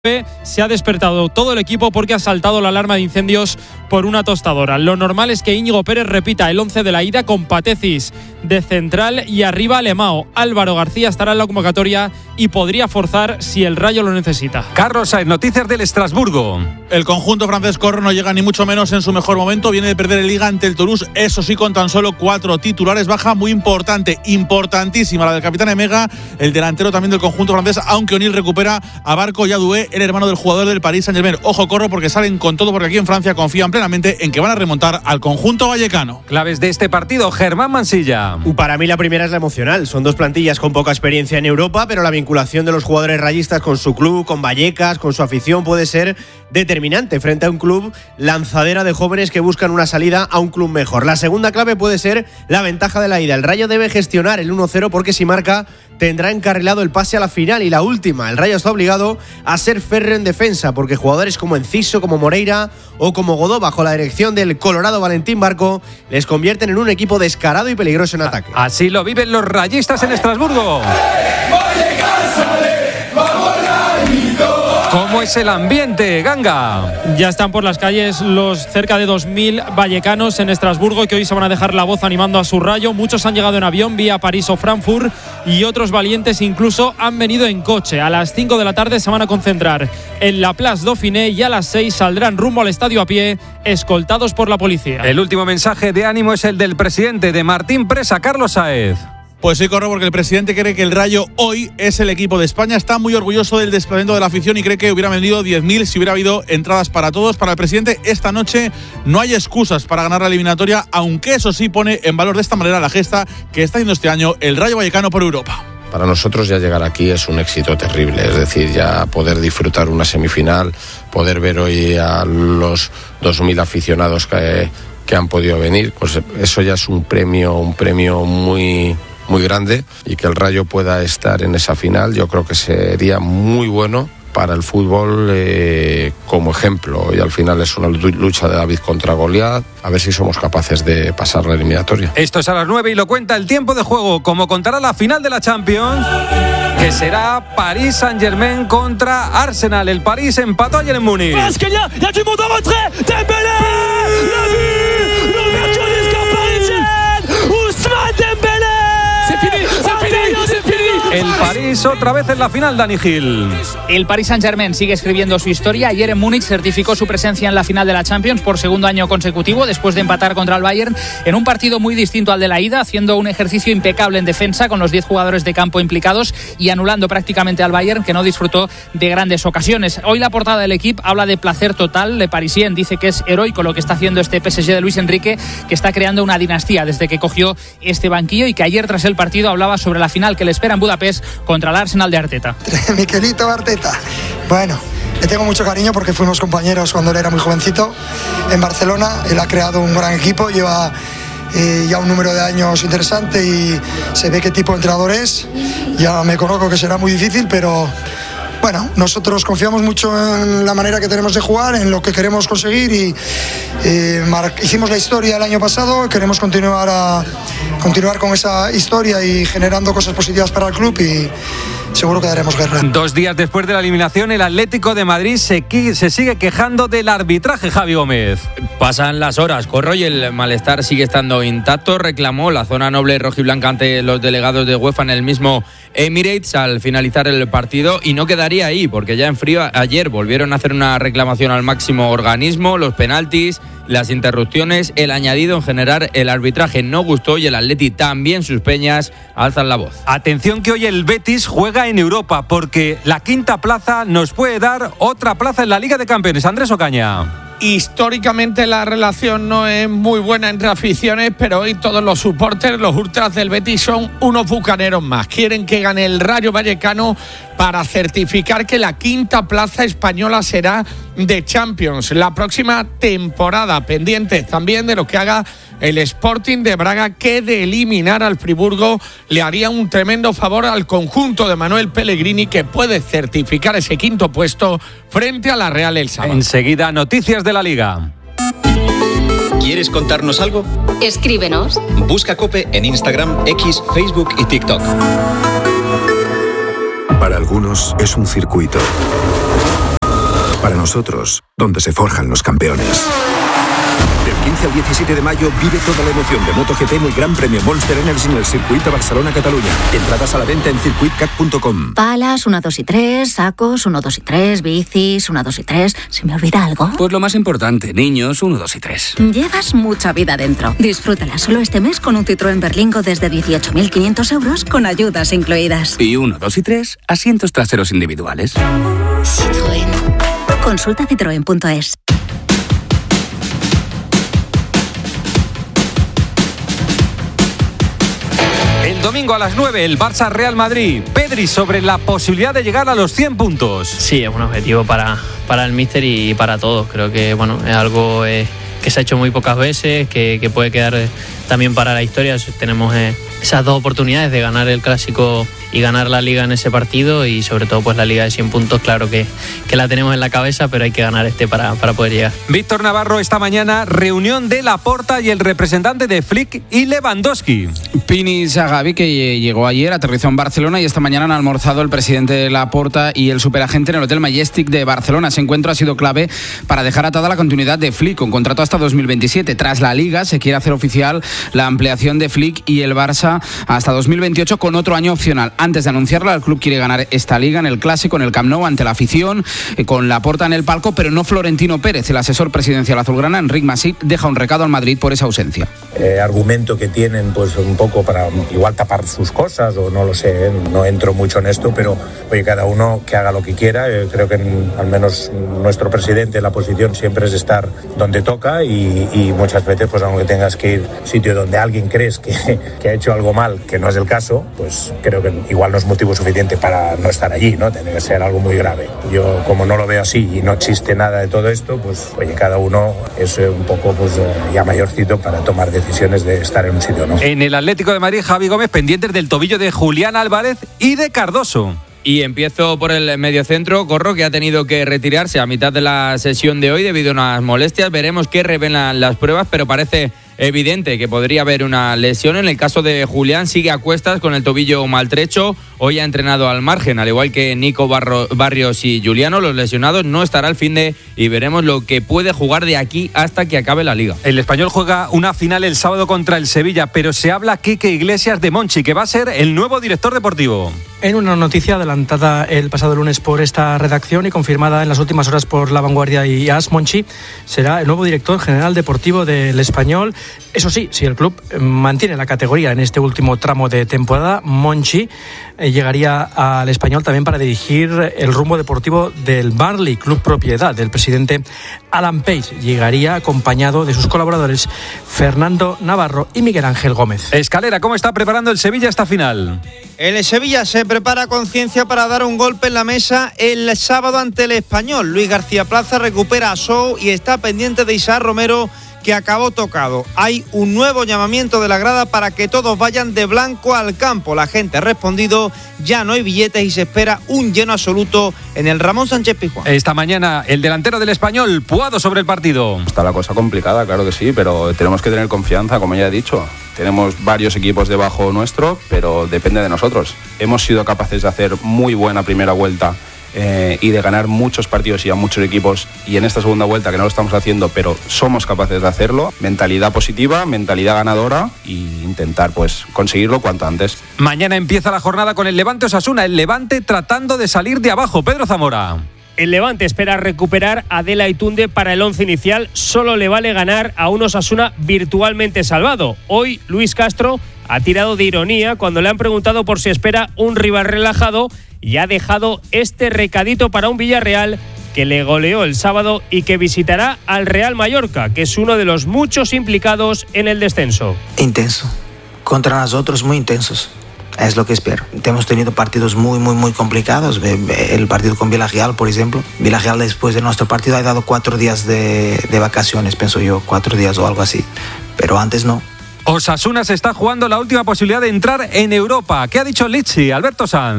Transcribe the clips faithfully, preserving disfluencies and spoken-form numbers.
Se ha despertado todo el equipo porque ha saltado la alarma de incendios por una tostadora. Lo normal es que Íñigo Pérez repita el once de la ida con Patecis de central y arriba Alemao. Álvaro García estará en la convocatoria y podría forzar si el Rayo lo necesita. Carlos Sainz, noticias del Estrasburgo. El conjunto francés Corro no llega ni mucho menos en su mejor momento. Viene de perder el Liga ante el Toulouse, eso sí, con tan solo cuatro titulares. Baja muy importante, importantísima la del capitán Emega, el delantero también del conjunto francés, aunque O'Neill recupera a Barco y a Doué, el hermano del jugador del Paris Saint-Germain. Ojo, Corro, porque salen con todo, porque aquí en Francia confían plenamente en que van a remontar al conjunto vallecano. Claves de este partido, Germán Mansilla. Para mí la primera es la emocional. Son dos plantillas con poca experiencia en Europa, pero la vinculación de los jugadores rayistas con su club, con Vallecas, con su afición puede ser determinante frente a un club lanzadera de jóvenes que buscan una salida a un club mejor. La segunda clave puede ser la ventaja de la ida. El Rayo debe gestionar el uno cero porque si marca tendrá encarrilado el pase a la final. Y la última, el Rayo está obligado a ser férreo en defensa porque jugadores como Enciso, como Moreira o como Godó, bajo la dirección del Colorado Valentín Barco, les convierten en un equipo descarado y peligroso en ataque. Así lo viven los rayistas en Estrasburgo. ¿Cómo es el ambiente, Ganga? Ya están por las calles los cerca de dos mil vallecanos en Estrasburgo que hoy se van a dejar la voz animando a su Rayo. Muchos han llegado en avión vía París o Frankfurt y otros valientes incluso han venido en coche. A las cinco de la tarde se van a concentrar en la Place Dauphiné y a las seis saldrán rumbo al estadio a pie, escoltados por la policía. El último mensaje de ánimo es el del presidente de Martín Presa, Carlos Saez. Pues sí, Corro, porque el presidente cree que el Rayo hoy es el equipo de España. Está muy orgulloso del desplazamiento de la afición y cree que hubiera vendido diez mil si hubiera habido entradas para todos. Para el presidente, esta noche no hay excusas para ganar la eliminatoria, aunque eso sí pone en valor de esta manera la gesta que está haciendo este año el Rayo Vallecano por Europa. Para nosotros ya llegar aquí es un éxito terrible, es decir, ya poder disfrutar una semifinal, poder ver hoy a los dos mil aficionados que, que han podido venir, pues eso ya es un premio, un premio muy... muy grande, y que el Rayo pueda estar en esa final yo creo que sería muy bueno para el fútbol eh, como ejemplo, y al final es una lucha de David contra Goliat, a ver si somos capaces de pasar la eliminatoria. Esto es a las nueve y lo cuenta el tiempo de juego, como contará la final de la Champions, que será Paris Saint-Germain contra Arsenal. El París empató ayer en Múnich. El París otra vez en la final, Dani Gil. El Paris Saint-Germain sigue escribiendo su historia. Ayer en Múnich certificó su presencia en la final de la Champions por segundo año consecutivo, después de empatar contra el Bayern en un partido muy distinto al de la ida, haciendo un ejercicio impecable en defensa con los diez jugadores de campo implicados y anulando prácticamente al Bayern, que no disfrutó de grandes ocasiones. Hoy la portada del equipo habla de placer total. Le Parisien dice que es heroico lo que está haciendo este P S G de Luis Enrique, que está creando una dinastía desde que cogió este banquillo, y que ayer tras el partido hablaba sobre la final que le espera en Budapest contra el Arsenal de Arteta. Miquelito Arteta, bueno, le tengo mucho cariño porque fuimos compañeros cuando él era muy jovencito en Barcelona. Él ha creado un gran equipo, lleva eh, ya un número de años interesante y se ve qué tipo de entrenador es. Ya me conozco que será muy difícil, pero bueno, nosotros confiamos mucho en la manera que tenemos de jugar, en lo que queremos conseguir, y eh, mar- hicimos la historia el año pasado, queremos continuar a continuar con esa historia y generando cosas positivas para el club, y seguro que daremos guerra. Dos días después de la eliminación, el Atlético de Madrid se, qui- se sigue quejando del arbitraje, Javi Gómez. Pasan las horas, Corro, y el malestar sigue estando intacto. Reclamó la zona noble rojiblanca ante los delegados de UEFA en el mismo Emirates al finalizar el partido, y no quedaría ahí, porque ya en frío ayer volvieron a hacer una reclamación al máximo organismo. Los penaltis, las interrupciones, el añadido en general, el arbitraje no gustó, y el Atleti también, sus peñas alzan la voz. Atención, que hoy el Betis juega en Europa, porque la quinta plaza nos puede dar otra plaza en la Liga de Campeones. Andrés Ocaña. Históricamente la relación no es muy buena entre aficiones, pero hoy todos los supporters, los ultras del Betis, son unos bucaneros más. Quieren que gane el Rayo Vallecano para certificar que la quinta plaza española será de Champions la próxima temporada. Pendientes también de lo que haga el Sporting de Braga, que de eliminar al Friburgo le haría un tremendo favor al conjunto de Manuel Pellegrini, que puede certificar ese quinto puesto frente a la Real el sábado. Enseguida, noticias de la Liga. ¿Quieres contarnos algo? Escríbenos. Busca COPE en Instagram, X, Facebook y TikTok. Para algunos es un circuito. nosotros donde se forjan los campeones. Del quince al diecisiete de mayo vive toda la emoción de MotoGP en el Gran Premio Monster Energy en el Circuito Barcelona-Cataluña. Entradas a la venta en circuit cat punto com. Palas, uno, dos y tres, sacos, uno, dos y tres, bicis, uno, dos y tres. ¿Se me olvida algo? Pues lo más importante, niños, uno, dos y tres. Llevas mucha vida dentro. Disfrútala solo este mes con un Citroën Berlingo desde dieciocho mil quinientos euros con ayudas incluidas. Y uno, dos y tres, asientos traseros individuales. Citroën. Consulta citroen punto es. El domingo a las nueve, el Barça-Real Madrid. Pedri sobre la posibilidad de llegar a los cien puntos. Sí, es un objetivo para, para el míster y para todos. Creo que bueno, es algo eh, que se ha hecho muy pocas veces, que, que puede quedar eh, también para la historia. Tenemos eh, esas dos oportunidades de ganar el Clásico y ganar la Liga en ese partido, y sobre todo pues la Liga de cien puntos, claro que, que la tenemos en la cabeza, pero hay que ganar este para, para poder llegar. Víctor Navarro, esta mañana reunión de Laporta y el representante de Flick y Lewandowski. Pini Zagabi, que llegó ayer, aterrizó en Barcelona y esta mañana han almorzado el presidente de Laporta y el superagente en el Hotel Majestic de Barcelona. Ese encuentro ha sido clave para dejar atada la continuidad de Flick, con contrato hasta dos mil veintisiete. Tras la Liga se quiere hacer oficial la ampliación de Flick y el Barça hasta dos mil veintiocho con otro año opcional. Antes de anunciarla, el club quiere ganar esta Liga en el Clásico, en el Camp Nou, ante la afición, eh, con Laporta en el palco, pero no Florentino Pérez. El asesor presidencial azulgrana, Enric Masip, deja un recado al Madrid por esa ausencia. Eh, argumento que tienen pues un poco para igual tapar sus cosas, o no lo sé, ¿eh? No entro mucho en esto, pero oye, cada uno que haga lo que quiera. Eh, creo que en, al menos nuestro presidente, la posición siempre es estar donde toca, y, y muchas veces pues aunque tengas que ir a un sitio donde alguien crees que, que ha hecho algo mal, que no es el caso, pues creo que igual no es motivo suficiente para no estar allí, ¿no? Tiene que ser algo muy grave. Yo, como no lo veo así y no existe nada de todo esto, pues oye, cada uno es un poco pues ya mayorcito para tomar decisiones de estar en un sitio, ¿no? En el Atlético de Madrid, Javi Gómez pendientes del tobillo de Julián Álvarez y de Cardoso. Y empiezo por el mediocentro, Corro, que ha tenido que retirarse a mitad de la sesión de hoy debido a unas molestias. Veremos qué revelan las pruebas, pero parece evidente que podría haber una lesión. En el caso de Julián, sigue a cuestas con el tobillo maltrecho. Hoy ha entrenado al margen, al igual que Nico Barro, Barrios y Juliano. Los lesionados, no estará al fin de, y veremos lo que puede jugar de aquí hasta que acabe la Liga. El Español juega una final el sábado contra el Sevilla, pero se habla Quique Iglesias de Monchi, que va a ser el nuevo director deportivo. En una noticia adelantada el pasado lunes por esta redacción y confirmada en las últimas horas por La Vanguardia y As, Monchi será el nuevo director general deportivo del Español. Eso sí, si el club mantiene la categoría en este último tramo de temporada, Monchi llegaría al Español también para dirigir el rumbo deportivo del Burnley, club propiedad del presidente Alan Page. Llegaría acompañado de sus colaboradores Fernando Navarro y Miguel Ángel Gómez. Escalera, ¿cómo está preparando el Sevilla esta final? El Sevilla se prepara con ciencia para dar un golpe en la mesa el sábado ante el Español. Luis García Plaza recupera a Sou y está pendiente de Isaac Romero, que acabó tocado. Hay un nuevo llamamiento de la grada para que todos vayan de blanco al campo. La gente ha respondido, ya no hay billetes y se espera un lleno absoluto en el Ramón Sánchez Pizjuán. Esta mañana el delantero del Español, Puado, sobre el partido. Está la cosa complicada, claro que sí, pero tenemos que tener confianza, como ya he dicho. Tenemos varios equipos debajo nuestro, pero depende de nosotros. Hemos sido capaces de hacer muy buena primera vuelta Eh, y de ganar muchos partidos y a muchos equipos, y en esta segunda vuelta que no lo estamos haciendo, pero somos capaces de hacerlo. Mentalidad positiva, mentalidad ganadora, e intentar pues conseguirlo cuanto antes. Mañana empieza la jornada con el Levante Osasuna, el Levante tratando de salir de abajo. Pedro Zamora. El Levante espera recuperar a Dela y Tunde para el once inicial. Solo le vale ganar a un Osasuna virtualmente salvado. Hoy Luis Castro ha tirado de ironía cuando le han preguntado por si espera un rival relajado, y ha dejado este recadito para un Villarreal que le goleó el sábado y que visitará al Real Mallorca, que es uno de los muchos implicados en el descenso. Intenso. Contra nosotros muy intensos. Es lo que espero. Hemos tenido partidos muy, muy, muy complicados. El partido con Villarreal, por ejemplo. Villarreal, después de nuestro partido, ha dado cuatro días de, de vacaciones, pienso yo. Cuatro días o algo así. Pero antes no. Osasuna se está jugando la última posibilidad de entrar en Europa. ¿Qué ha dicho Lizzi, Alberto Sanz?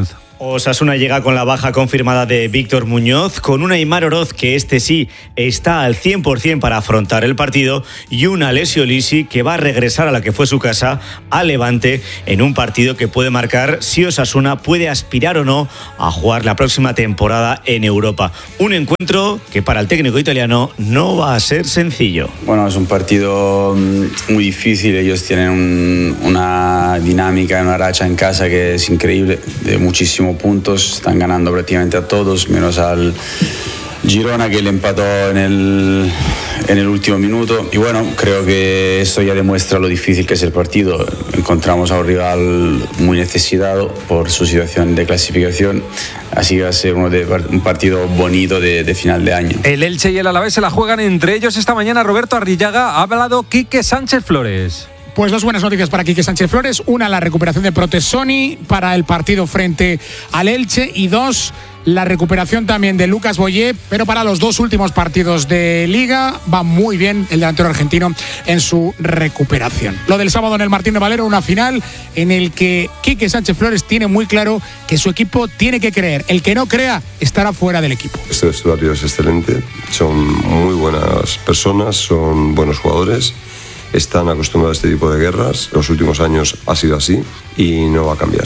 Osasuna llega con la baja confirmada de Víctor Muñoz, con un Aimar Oroz que este sí está al cien por ciento para afrontar el partido y un Alessio Lisi que va a regresar a la que fue su casa, a Levante, en un partido que puede marcar si Osasuna puede aspirar o no a jugar la próxima temporada en Europa. Un encuentro que para el técnico italiano no va a ser sencillo. Bueno, es un partido muy difícil, ellos tienen un, una dinámica, una racha en casa que es increíble, de muchísimo puntos, están ganando prácticamente a todos, menos al Girona que le empató en el, en el último minuto. Y bueno, creo que esto ya demuestra lo difícil que es el partido. Encontramos a un rival muy necesitado por su situación de clasificación, así que va a ser uno de, un partido bonito de, de final de año. El Elche y el Alavés se la juegan entre ellos esta mañana. Roberto Arrillaga, ha hablado Quique Sánchez Flores. Pues dos buenas noticias para Quique Sánchez Flores. Una, la recuperación de Protesoni para el partido frente al Elche. Y dos, la recuperación también de Lucas Boyé, pero para los dos últimos partidos de Liga va muy bien el delantero argentino en su recuperación. Lo del sábado en el Martín de Valero, una final en el que Quique Sánchez Flores tiene muy claro que su equipo tiene que creer. El que no crea estará fuera del equipo. Este vestuario es excelente, son muy buenas personas, son buenos jugadores. Están acostumbrados a este tipo de guerras. Los últimos años ha sido así y no va a cambiar.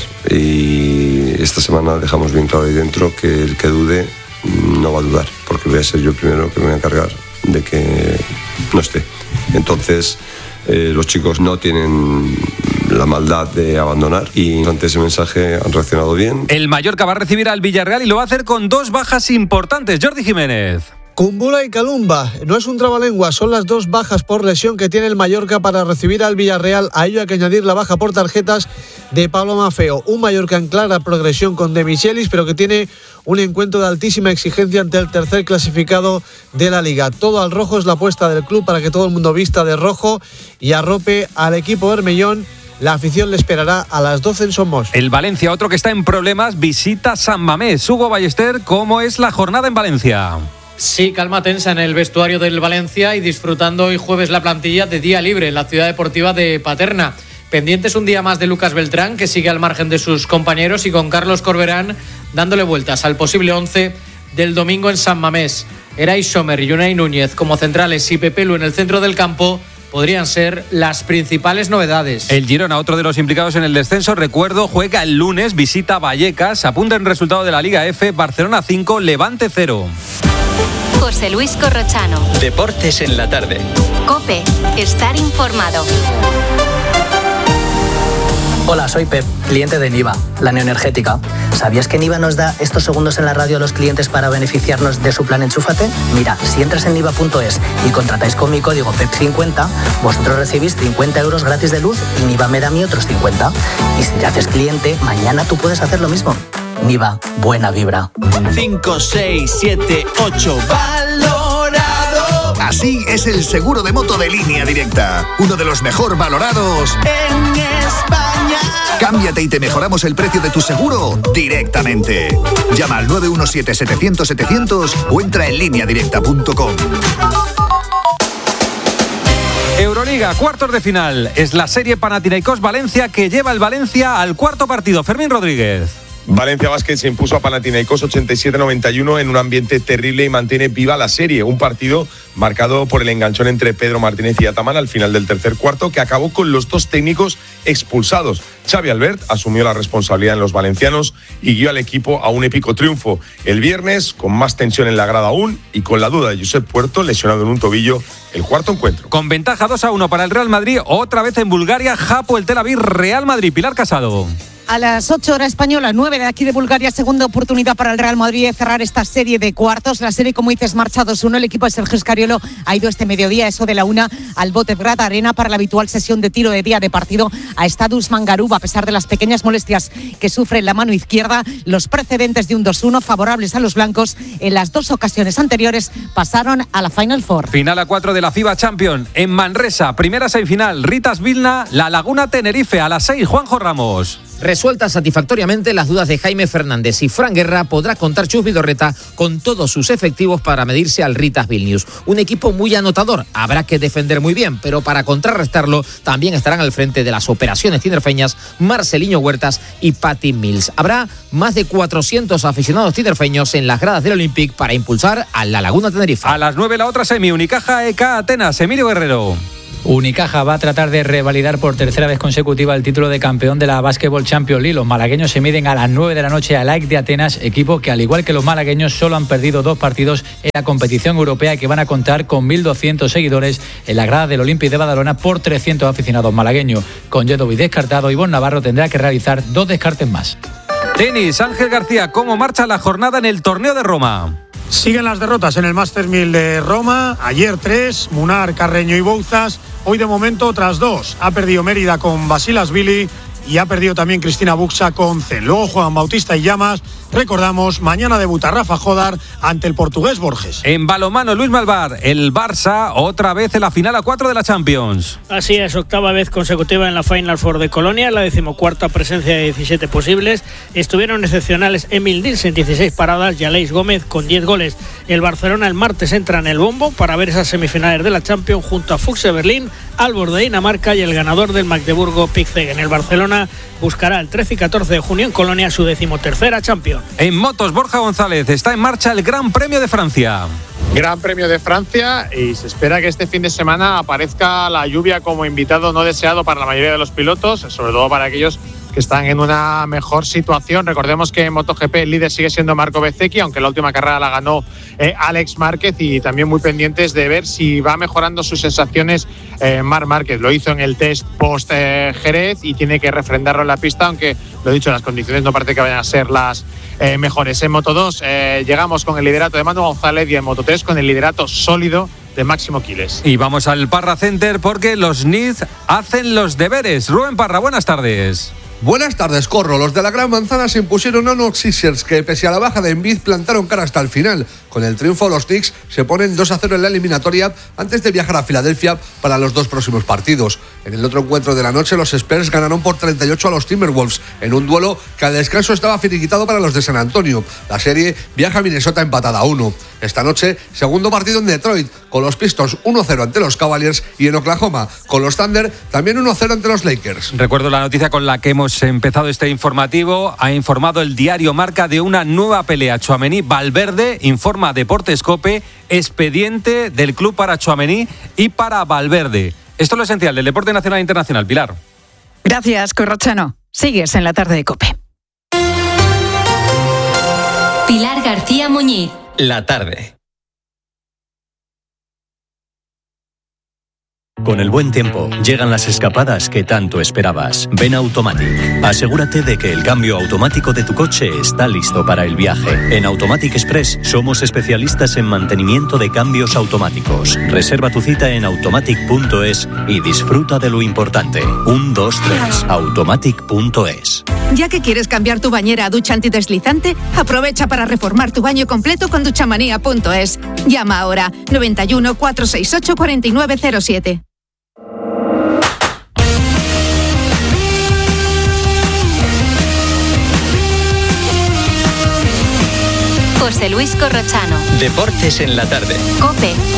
Y esta semana dejamos bien claro ahí dentro que el que dude no va a dudar, porque voy a ser yo el primero que me voy a encargar de que no esté. Entonces, eh, los chicos no tienen la maldad de abandonar y ante ese mensaje han reaccionado bien. El Mallorca va a recibir al Villarreal y lo va a hacer con dos bajas importantes. Jordi Jiménez. Kumbula y Kalumba, no es un trabalengua, son las dos bajas por lesión que tiene el Mallorca para recibir al Villarreal. A ello hay que añadir la baja por tarjetas de Pablo Maffeo. Un Mallorca en clara progresión con De Michelis, pero que tiene un encuentro de altísima exigencia ante el tercer clasificado de la Liga. Todo al rojo es la apuesta del club para que todo el mundo vista de rojo y arrope al equipo bermellón. La afición le esperará a las doce en Somos. El Valencia, otro que está en problemas, visita San Mamés. Hugo Ballester, ¿cómo es la jornada en Valencia? Sí, calma tensa en el vestuario del Valencia y disfrutando hoy jueves la plantilla de día libre en la ciudad deportiva de Paterna. Pendientes un día más de Lucas Beltrán, que sigue al margen de sus compañeros, y con Carlos Corberán dándole vueltas al posible once del domingo en San Mamés. Eray Sommer y Unai Núñez como centrales y Pepe Lu en el centro del campo podrían ser las principales novedades. El Girona, otro de los implicados en el descenso, recuerdo, juega el lunes, visita Vallecas, apunta en resultado de la Liga F, Barcelona cinco, Levante cero. José Luis Corrochano. Deportes en la tarde. COPE. Estar informado. Hola, soy Pep, cliente de Niva, la neoenergética. ¿Sabías que Niva nos da estos segundos en la radio a los clientes para beneficiarnos de su plan Enchúfate? Mira, si entras en niva punto es y contratáis con mi código P E P cincuenta, vosotros recibís cincuenta euros gratis de luz y Niva me da a mí otros cincuenta. Y si te haces cliente, mañana tú puedes hacer lo mismo. Niva, buena vibra. cinco, seis, siete, ocho, valorado. Así es el seguro de moto de Línea Directa, uno de los mejor valorados en España. Cámbiate y te mejoramos el precio de tu seguro directamente. Llama al nueve uno siete, setecientos, setecientos o entra en línea directa punto com. Euroliga, cuartos de final. Es la serie Panathinaikos-Valencia que lleva el Valencia al cuarto partido. Fermín Rodríguez. Valencia Basket se impuso a Panathinaikos ochenta y siete a noventa y uno en un ambiente terrible y mantiene viva la serie. Un partido marcado por el enganchón entre Pedro Martínez y Ataman al final del tercer cuarto, que acabó con los dos técnicos expulsados. Xavi Albert asumió la responsabilidad en los valencianos y guió al equipo a un épico triunfo. El viernes, con más tensión en la grada aún y con la duda de Josep Puerto, lesionado en un tobillo, el cuarto encuentro. Con ventaja dos a uno para el Real Madrid, otra vez en Bulgaria, Japo, el Tel Aviv, Real Madrid. Pilar Casado. A las ocho hora española, nueve de aquí de Bulgaria, segunda oportunidad para el Real Madrid de cerrar esta serie de cuartos. La serie, como dices, marcha dos uno. El equipo de Sergio Scariolo ha ido este mediodía, eso de la una, al Botevgrad Arena para la habitual sesión de tiro de día de partido a Stadus Mangarub. A pesar de las pequeñas molestias que sufre en la mano izquierda, los precedentes de un dos uno favorables a los blancos en las dos ocasiones anteriores pasaron a la Final Four. Final a cuatro de la FIBA Champions en Manresa. Primera semifinal, Ritas Vilna, La Laguna Tenerife. A las seis, Juanjo Ramos. Resueltas satisfactoriamente las dudas de Jaime Fernández y Fran Guerra, podrá contar Chus Vidorreta con todos sus efectivos para medirse al Ritas Vilnius. Un equipo muy anotador, habrá que defender muy bien, pero para contrarrestarlo también estarán al frente de las operaciones tinerfeñas Marceliño Huertas y Patty Mills. Habrá más de cuatrocientos aficionados tinerfeños en las gradas del Olympic para impulsar a la Laguna Tenerife. A las nueve la otra semi, Unicaja E K Atenas, Emilio Guerrero. Unicaja va a tratar de revalidar por tercera vez consecutiva el título de campeón de la Basketball Champions League. Los malagueños se miden a las nueve de la noche al A E C de Atenas, equipo que al igual que los malagueños solo han perdido dos partidos en la competición europea y que van a contar con mil doscientos seguidores en la grada del Olympic de Badalona por trescientos aficionados malagueños. Con Jedovi descartado, Ivonne Navarro tendrá que realizar dos descartes más. Tenis, Ángel García, ¿cómo marcha la jornada en el torneo de Roma? Siguen las derrotas en el Masters mil de Roma. Ayer tres, Munar, Carreño y Bouzas. Hoy de momento otras dos. Ha perdido Mérida con Basilashvili y ha perdido también Cristina Buxa con Zen. Luego Juan Bautista y Llamas. Recordamos, mañana debuta Rafa Jodar ante el portugués Borges. En balonmano, Luis Malvar, el Barça otra vez en la final a cuatro de la Champions. Así es, octava vez consecutiva en la Final Four de Colonia, la decimocuarta presencia de diecisiete posibles. Estuvieron excepcionales Emil Nielsen, dieciséis paradas, y Aleix Gómez con diez goles. El Barcelona el martes entra en el bombo para ver esas semifinales de la Champions junto a Fuchs Berlín, Aalborg de Dinamarca y el ganador del Magdeburgo Pixegen. El Barcelona buscará el trece y catorce de junio en Colonia su decimotercera Champions. En motos, Borja González, está en marcha el Gran Premio de Francia. Gran Premio de Francia, y se espera que este fin de semana aparezca la lluvia como invitado no deseado para la mayoría de los pilotos, sobre todo para aquellos que están en una mejor situación. Recordemos que en MotoGP el líder sigue siendo Marco Bezzecchi, aunque la última carrera la ganó eh, Alex Márquez, y también muy pendientes de ver si va mejorando sus sensaciones eh, Marc Márquez. Lo hizo en el test post eh, Jerez y tiene que refrendarlo en la pista, aunque lo he dicho, las condiciones no parece que vayan a ser las eh, mejores. En Moto dos eh, llegamos con el liderato de Manu González y en Moto tres con el liderato sólido de Máximo Quiles. Y vamos al Parra Center porque los Niz hacen los deberes. Rubén Parra, buenas tardes. Buenas tardes, Corro. Los de la Gran Manzana se impusieron a unos Sixers que, pese a la baja de Embiid, plantaron cara hasta el final. Con el triunfo, los Knicks se ponen dos a cero en la eliminatoria antes de viajar a Filadelfia para los dos próximos partidos. En el otro encuentro de la noche, los Spurs ganaron por treinta y ocho a los Timberwolves, en un duelo que al descanso estaba finiquitado para los de San Antonio. La serie viaja a Minnesota empatada a uno. Esta noche, segundo partido en Detroit, con los Pistons uno cero ante los Cavaliers, y en Oklahoma, con los Thunder, también uno cero ante los Lakers. Recuerdo la noticia con la que hemos empezado este informativo. Ha informado el diario Marca de una nueva pelea. Tchouaméni-Valverde, informa Deportes Cope, expediente del club para Tchouaméni y para Valverde. Esto es lo esencial del deporte nacional e internacional. Pilar. Gracias, Corrochano. Sigues en la tarde de Cope. Pilar García Muñiz. La tarde. Con el buen tiempo, llegan las escapadas que tanto esperabas. Ven a Automatic. Asegúrate de que el cambio automático de tu coche está listo para el viaje. En Automatic Express somos especialistas en mantenimiento de cambios automáticos. Reserva tu cita en automatic punto es y disfruta de lo importante. uno, dos, tres. automatic punto es. Ya que quieres cambiar tu bañera a ducha antideslizante, aprovecha para reformar tu baño completo con duchamanía punto es. Llama ahora noventa y uno, cuatrocientos sesenta y ocho, cuarenta y nueve cero siete. José Luis Corrochano. Deportes en la tarde. COPE.